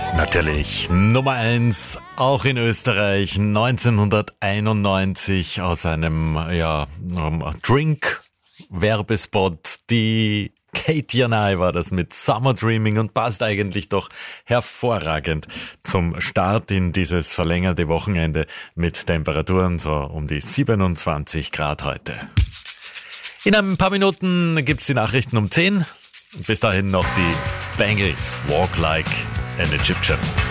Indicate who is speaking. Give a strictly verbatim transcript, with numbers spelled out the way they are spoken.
Speaker 1: Natürlich Nummer eins, auch in Österreich, neunzehnhunderteinundneunzig aus einem ja, Drink-Werbespot. Die Katie Janai war das mit Summer Dreaming und passt eigentlich doch hervorragend zum Start in dieses verlängerte Wochenende mit Temperaturen so um die siebenundzwanzig Grad heute. In ein paar Minuten gibt's die Nachrichten um zehn. Bis dahin noch die Bangles, Walk Like an Egyptian.